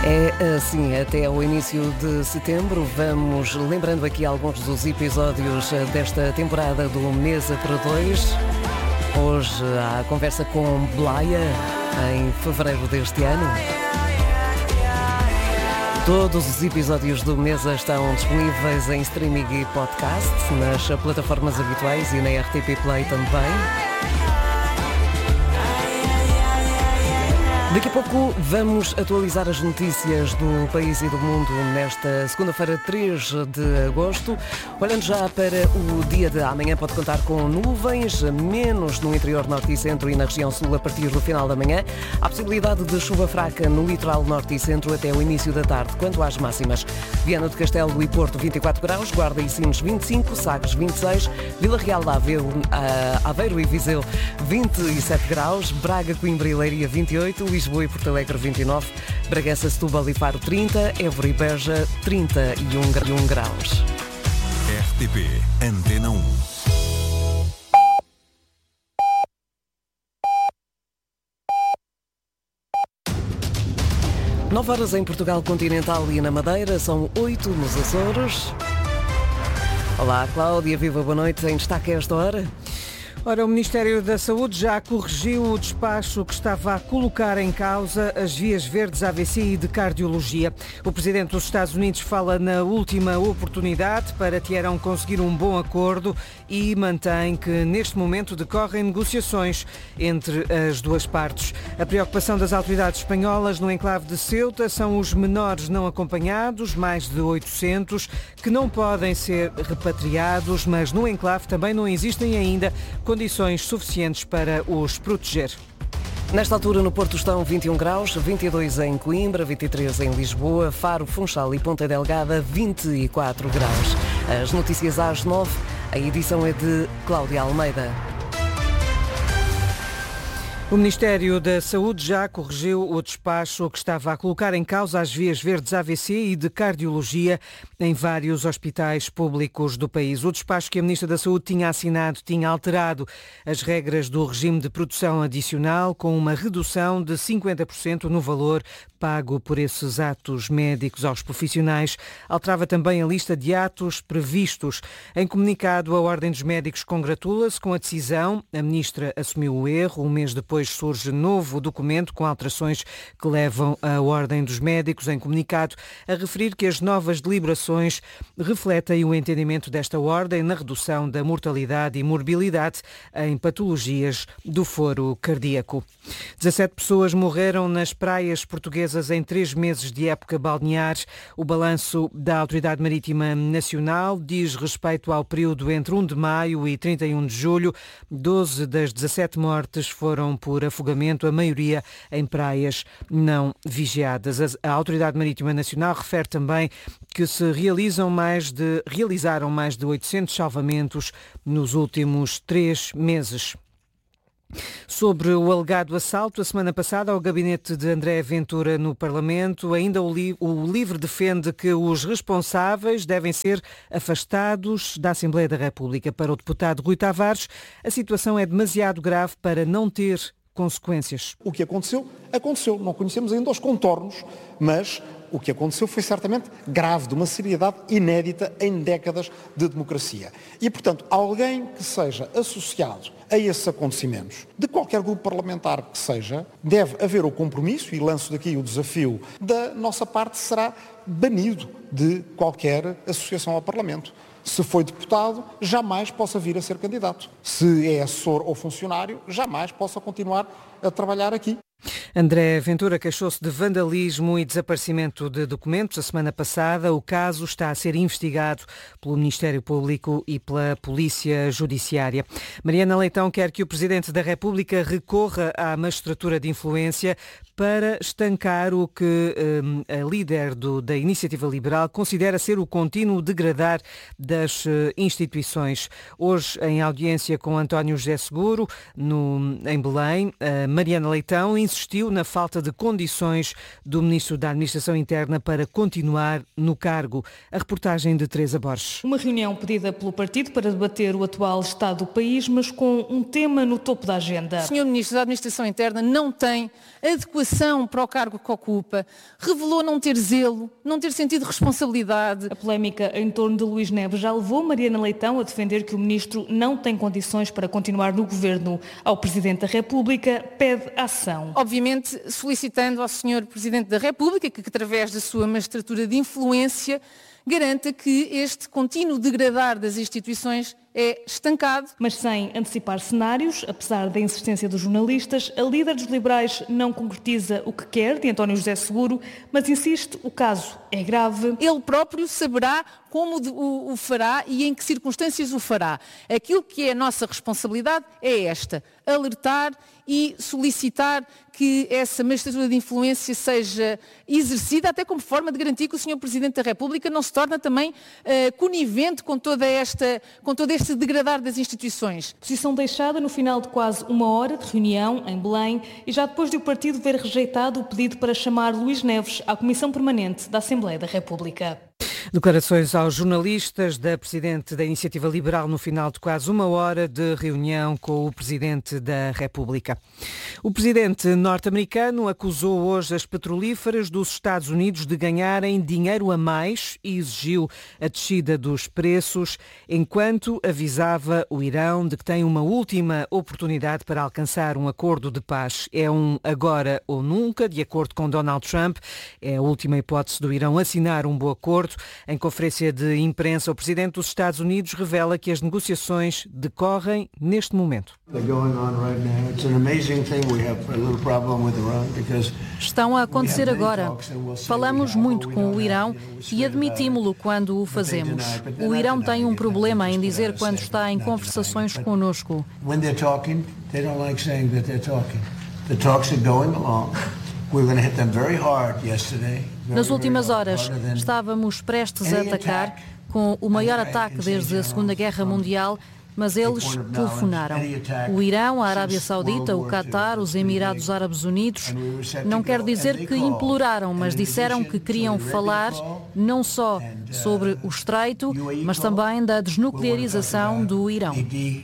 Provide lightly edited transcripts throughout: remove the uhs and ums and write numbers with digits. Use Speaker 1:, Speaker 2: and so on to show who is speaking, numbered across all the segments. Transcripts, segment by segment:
Speaker 1: É assim, até o início de setembro. Vamos lembrando aqui alguns dos episódios desta temporada do Mesa para Dois. Hoje há a conversa com Blaia, em fevereiro deste ano. Todos os episódios do Mesa estão disponíveis em streaming e podcast, nas plataformas habituais e na RTP Play também. Daqui a pouco vamos atualizar as notícias do país e do mundo nesta segunda-feira, 3 de agosto. Olhando já para o dia de amanhã, pode contar com nuvens, menos no interior norte e centro e na região sul a partir do final da manhã. Há possibilidade de chuva fraca no litoral norte e centro até o início da tarde. Quanto às máximas, Viana do Castelo e Porto 24 graus, Guarda e Sines 25, Sagres 26, Vila Real de Aveiro e Viseu 27 graus, Braga, Coimbra e Leiria 28, Lisboa e Porto Alegre 29, Bragança, Setúbal e Faro 30, Évora e Beja 31 graus.
Speaker 2: RTP Antena 1.
Speaker 1: Nove horas em Portugal continental e na Madeira, são 8 nos Açores. Olá, Cláudia, viva, boa noite. Em destaque a esta hora.
Speaker 3: Ora, o Ministério da Saúde já corrigiu o despacho que estava a colocar em causa as vias verdes AVC e de cardiologia. O Presidente dos Estados Unidos fala na última oportunidade para Teherão conseguir um bom acordo e mantém que neste momento decorrem negociações entre as duas partes. A preocupação das autoridades espanholas no enclave de Ceuta são os menores não acompanhados, mais de 800, que não podem ser repatriados, mas no enclave também não existem ainda condições suficientes para os proteger.
Speaker 1: Nesta altura no Porto estão 21 graus, 22 em Coimbra, 23 em Lisboa, Faro, Funchal e Ponta Delgada 24 graus. As notícias às 9, a edição é de Cláudia Almeida.
Speaker 3: O Ministério da Saúde já corrigiu o despacho que estava a colocar em causa as vias verdes AVC e de cardiologia em vários hospitais públicos do país. O despacho que a Ministra da Saúde tinha assinado tinha alterado as regras do regime de produção adicional, com uma redução de 50% no valor pago por esses atos médicos aos profissionais. Alterava também a lista de atos previstos. Em comunicado, a Ordem dos Médicos congratula-se com a decisão. A Ministra assumiu o erro. Um mês depois surge novo documento com alterações que levam a Ordem dos Médicos, em comunicado, a referir que as novas deliberações refletem o entendimento desta Ordem na redução da mortalidade e morbilidade em patologias do foro cardíaco. 17 pessoas morreram nas praias portuguesas em 3 meses de época balnear. O balanço da Autoridade Marítima Nacional diz respeito ao período entre 1 de maio e 31 de julho. 12 das 17 mortes foram por afogamento, a maioria em praias não vigiadas. A Autoridade Marítima Nacional refere também que se realizaram mais de 800 salvamentos nos últimos 3 meses. Sobre o alegado assalto, a semana passada, ao gabinete de André Ventura no Parlamento, ainda o LIVRE defende que os responsáveis devem ser afastados da Assembleia da República. Para o deputado Rui Tavares, a situação é demasiado grave para não ter consequências.
Speaker 4: O que aconteceu, aconteceu. Não conhecemos ainda os contornos, mas o que aconteceu foi certamente grave, de uma seriedade inédita em décadas de democracia. E, portanto, alguém que seja associado a esses acontecimentos, de qualquer grupo parlamentar que seja, deve haver o compromisso, e lanço daqui o desafio, da nossa parte será banido de qualquer associação ao Parlamento. Se foi deputado, jamais possa vir a ser candidato. Se é assessor ou funcionário, jamais possa continuar a trabalhar aqui.
Speaker 3: André Ventura queixou-se de vandalismo e desaparecimento de documentos a semana passada. O caso está a ser investigado pelo Ministério Público e pela Polícia Judiciária. Mariana Leitão quer que o Presidente da República recorra à magistratura de influência para estancar o que a líder da Iniciativa Liberal considera ser o contínuo degradar das instituições. Hoje, em audiência com António José Seguro, em Belém, Mariana Leitão insistiu na falta de condições do Ministro da Administração Interna para continuar no cargo. A reportagem de Teresa Borges.
Speaker 5: Uma reunião pedida pelo partido para debater o atual estado do país, mas com um tema no topo da agenda.
Speaker 6: O Sr. Ministro da Administração Interna não tem adequação ambição para o cargo que ocupa, revelou não ter zelo, não ter sentido responsabilidade.
Speaker 5: A polémica em torno de Luís Neves já levou Mariana Leitão a defender que o ministro não tem condições para continuar no governo. Ao Presidente da República pede ação.
Speaker 6: Obviamente solicitando ao Sr. Presidente da República que, através da sua magistratura de influência, garanta que este contínuo degradar das instituições é estancado.
Speaker 5: Mas sem antecipar cenários, apesar da insistência dos jornalistas, a líder dos liberais não concretiza o que quer de António José Seguro, mas insiste, o caso é grave.
Speaker 6: Ele próprio saberá como o fará e em que circunstâncias o fará. Aquilo que é a nossa responsabilidade é esta: alertar e solicitar que essa magistratura de influência seja exercida, até como forma de garantir que o Sr. Presidente da República não se torna também conivente com todo este degradar das instituições.
Speaker 5: Posição deixada no final de quase uma hora de reunião em Belém e já depois de o partido ver rejeitado o pedido para chamar Luís Neves à Comissão Permanente da Assembleia da República.
Speaker 3: Declarações aos jornalistas da Presidente da Iniciativa Liberal no final de quase uma hora de reunião com o Presidente da República. O Presidente norte-americano acusou hoje as petrolíferas dos Estados Unidos de ganharem dinheiro a mais e exigiu a descida dos preços, enquanto avisava o Irão de que tem uma última oportunidade para alcançar um acordo de paz. É um agora ou nunca, de acordo com Donald Trump. É a última hipótese do Irão assinar um bom acordo. Em conferência de imprensa, o Presidente dos Estados Unidos revela que as negociações decorrem neste momento.
Speaker 7: Estão a acontecer agora. Falamos muito com o Irão e admitimos-lo quando o fazemos. O Irão tem um problema em dizer quando está em conversações conosco. Nas últimas horas, estávamos prestes a atacar com o maior ataque desde a Segunda Guerra Mundial, mas eles telefonaram. O Irão, a Arábia Saudita, o Qatar, os Emirados Árabes Unidos, não quer dizer que imploraram, mas disseram que queriam falar não só sobre o Estreito, mas também da desnuclearização do Irão.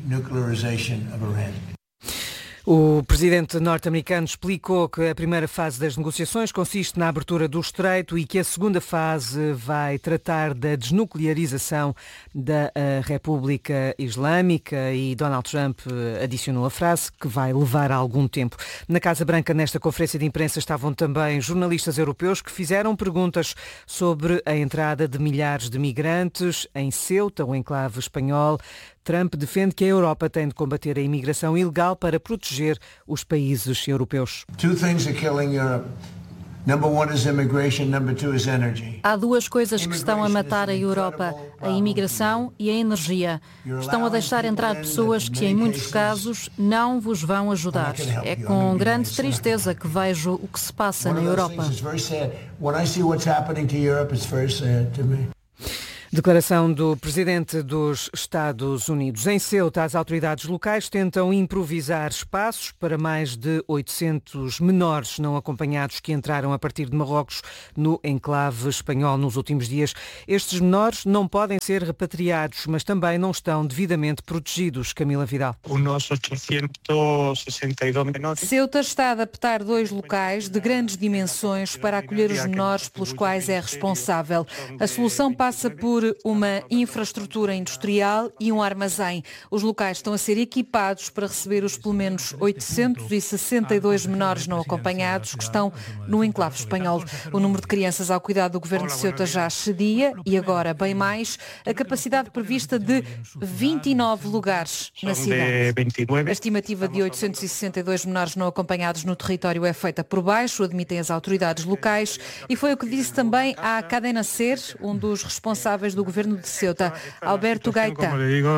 Speaker 3: O presidente norte-americano explicou que a primeira fase das negociações consiste na abertura do Estreito e que a segunda fase vai tratar da desnuclearização da República Islâmica, e Donald Trump adicionou a frase que vai levar algum tempo. Na Casa Branca, nesta conferência de imprensa, estavam também jornalistas europeus que fizeram perguntas sobre a entrada de milhares de migrantes em Ceuta, o enclave espanhol. Trump defende que a Europa tem de combater a imigração ilegal para proteger os países europeus.
Speaker 7: Há duas coisas que estão a matar a Europa: a imigração e a energia. Estão a deixar entrar pessoas que, em muitos casos, não vos vão ajudar. É com grande tristeza que vejo o que se passa na Europa.
Speaker 3: Declaração do Presidente dos Estados Unidos. Em Ceuta, as autoridades locais tentam improvisar espaços para mais de 800 menores não acompanhados que entraram a partir de Marrocos no enclave espanhol nos últimos dias. Estes menores não podem ser repatriados, mas também não estão devidamente protegidos. Camila Vidal.
Speaker 8: Unos 862 menores.
Speaker 9: Ceuta está a adaptar 2 locais de grandes dimensões para acolher os menores pelos quais é responsável. A solução passa por uma infraestrutura industrial e um armazém. Os locais estão a ser equipados para receber os pelo menos 862 menores não acompanhados que estão no enclave espanhol. O número de crianças ao cuidado do governo de Ceuta já excedia e agora bem mais a capacidade prevista de 29 lugares na cidade. A estimativa de 862 menores não acompanhados no território é feita por baixo, admitem as autoridades locais, e foi o que disse também à Cadena SER, um dos responsáveis do governo de Ceuta, Alberto Gaitán.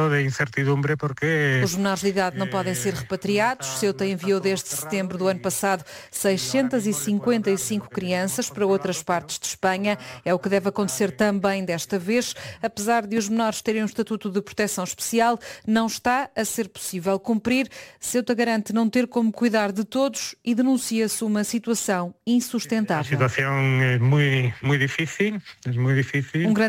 Speaker 9: Os menores de idade não podem ser repatriados. Ceuta enviou desde setembro do ano passado 655 crianças para outras partes de Espanha. É o que deve acontecer também desta vez. Apesar de os menores terem um estatuto de proteção especial, não está a ser possível cumprir. Ceuta garante não ter como cuidar de todos e denuncia-se uma situação insustentável.
Speaker 8: A situação é muito difícil.
Speaker 9: Um grande número de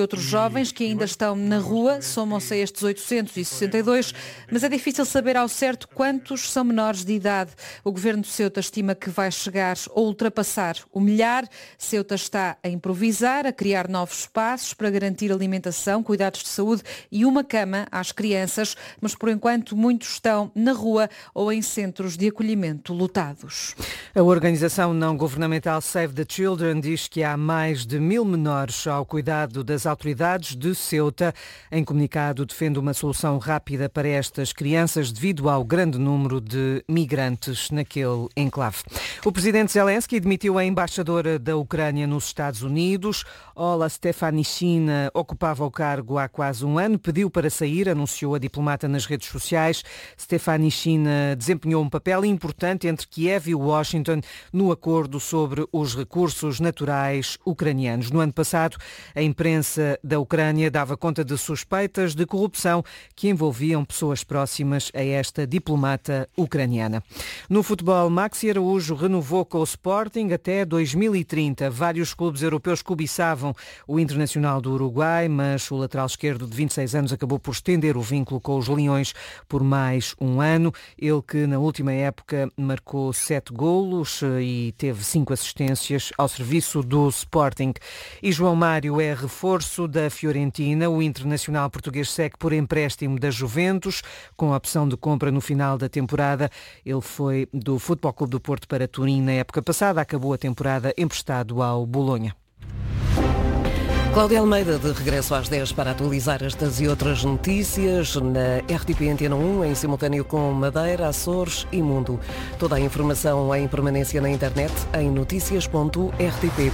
Speaker 9: outros jovens que ainda estão na rua, somam-se a estes 862, mas é difícil saber ao certo quantos são menores de idade. O governo de Ceuta estima que vai chegar ou ultrapassar o milhar. Ceuta está a improvisar, a criar novos espaços para garantir alimentação, cuidados de saúde e uma cama às crianças, mas por enquanto muitos estão na rua ou em centros de acolhimento lotados.
Speaker 3: A organização não governamental Save the Children diz que há mais de 1000 menores ao cuidado das autoridades de Ceuta. Em comunicado, defende uma solução rápida para estas crianças devido ao grande número de migrantes naquele enclave. O presidente Zelensky demitiu a embaixadora da Ucrânia nos Estados Unidos. Ola Stefanishyna ocupava o cargo há quase um ano, pediu para sair, anunciou a diplomata nas redes sociais. Stefanishyna desempenhou um papel importante entre Kiev e Washington no acordo sobre os recursos naturais ucranianos. No ano passado, a imprensa da Ucrânia dava conta de suspeitas de corrupção que envolviam pessoas próximas a esta diplomata ucraniana. No futebol, Maxi Araújo renovou com o Sporting até 2030. Vários clubes europeus cobiçavam o Internacional do Uruguai, mas o lateral esquerdo de 26 anos acabou por estender o vínculo com os Leões por mais um ano. Ele que na última época marcou 7 golos e teve 5 assistências ao serviço do Sporting. E João Mário é reforço da Fiorentina. O internacional português segue por empréstimo da Juventus, com a opção de compra no final da temporada. Ele foi do Futebol Clube do Porto para Turim na época passada, acabou a temporada emprestado ao Bolonha.
Speaker 1: Cláudia Almeida, de regresso às 10 para atualizar estas e outras notícias na RTP Antena 1, em simultâneo com Madeira, Açores e Mundo. Toda a informação em permanência na internet em noticias.rtp.pt.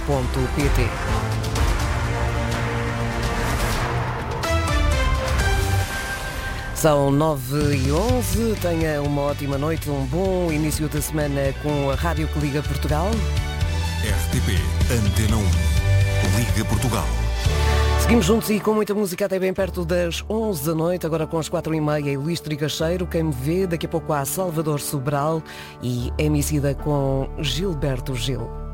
Speaker 1: São 9h11, tenha uma ótima noite, um bom início de semana com a Rádio que Liga Portugal.
Speaker 2: RTP Antena 1, Liga Portugal.
Speaker 1: Seguimos juntos e com muita música até bem perto das 11 da noite, agora com as 4h30 e Luís Trigacheiro, quem me vê, daqui a pouco há Salvador Sobral e Emicida com Gilberto Gil.